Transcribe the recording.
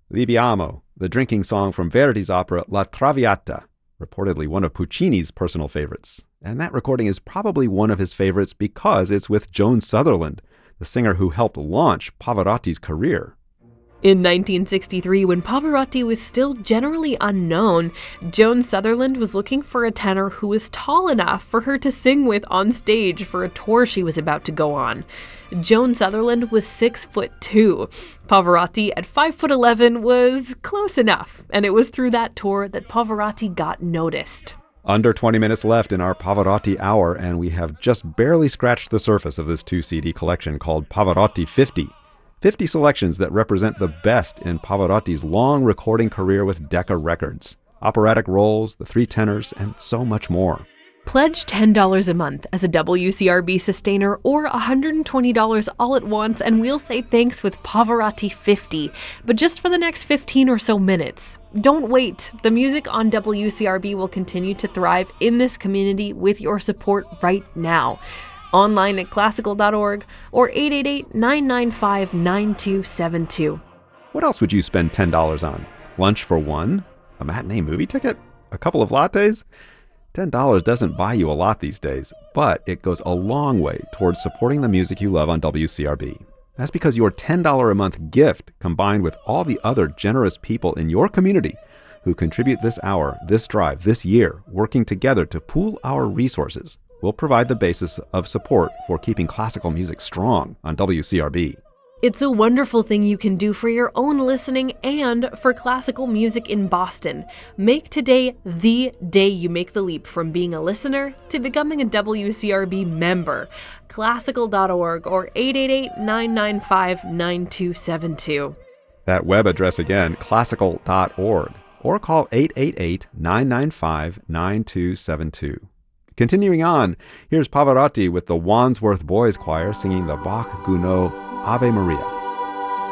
Libiamo, the drinking song from Verdi's opera La Traviata, reportedly one of Puccini's personal favorites. And that recording is probably one of his favorites because it's with Joan Sutherland, the singer who helped launch Pavarotti's career. In 1963, when Pavarotti was still generally unknown, Joan Sutherland was looking for a tenor who was tall enough for her to sing with on stage for a tour she was about to go on. Joan Sutherland was 6'2". Pavarotti at 5'11" was close enough, and it was through that tour that Pavarotti got noticed. Under 20 minutes left in our Pavarotti hour, and we have just barely scratched the surface of this 2-CD collection called Pavarotti 50. 50 selections that represent the best in Pavarotti's long recording career with Decca Records, operatic roles, the three tenors, and so much more. Pledge $10 a month as a WCRB sustainer or $120 all at once, and we'll say thanks with Pavarotti 50, but just for the next 15 or so minutes. Don't wait. The music on WCRB will continue to thrive in this community with your support right now. Online at classical.org or 888-995-9272. What else would you spend $10 on? Lunch for one? A matinee movie ticket? A couple of lattes? $10 doesn't buy you a lot these days, but it goes a long way towards supporting the music you love on WCRB. That's because your $10 a month gift, combined with all the other generous people in your community who contribute this hour, this drive, this year, working together to pool our resources, will provide the basis of support for keeping classical music strong on WCRB. It's a wonderful thing you can do for your own listening and for classical music in Boston. Make today the day you make the leap from being a listener to becoming a WCRB member. Classical.org or 888-995-9272. That web address again, classical.org, or call 888-995-9272. Continuing on, here's Pavarotti with the Wandsworth Boys Choir singing the Bach-Gounod Ave Maria.